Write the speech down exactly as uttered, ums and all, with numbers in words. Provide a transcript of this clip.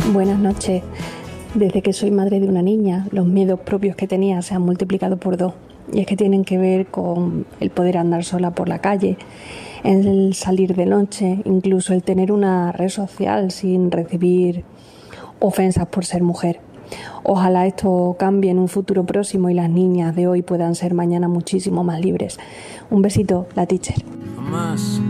Buenas noches. Desde que soy madre de una niña, los miedos propios que tenía se han multiplicado por dos. Y es que tienen que ver con el poder andar sola por la calle, el salir de noche, incluso el tener una red social sin recibir ofensas por ser mujer. Ojalá esto cambie en un futuro próximo y las niñas de hoy puedan ser mañana muchísimo más libres. Un besito, la teacher. Más.